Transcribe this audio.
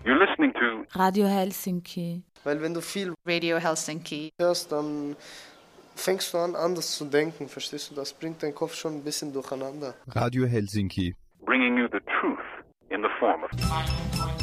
You're listening to Radio Helsinki. Weil wenn du viel Radio Helsinki hörst, dann fängst du an, anders zu denken, verstehst du? Das bringt deinen Kopf schon ein bisschen durcheinander. Radio Helsinki. bringing you the truth in the form of